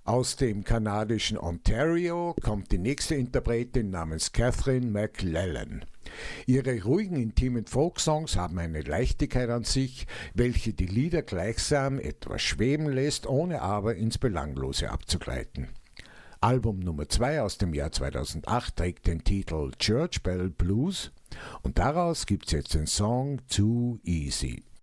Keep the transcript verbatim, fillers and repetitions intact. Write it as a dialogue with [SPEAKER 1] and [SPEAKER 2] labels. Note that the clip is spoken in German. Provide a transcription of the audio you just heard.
[SPEAKER 1] Aus dem kanadischen Ontario kommt die nächste Interpretin namens Catherine McLellan. Ihre ruhigen, intimen Folksongs haben eine Leichtigkeit an sich, welche die Lieder gleichsam etwas schweben lässt, ohne aber ins Belanglose abzugleiten. Album Nummer zwei aus dem Jahr zweitausendacht trägt den Titel Church Bell Blues und daraus gibt's jetzt den Song Too Easy.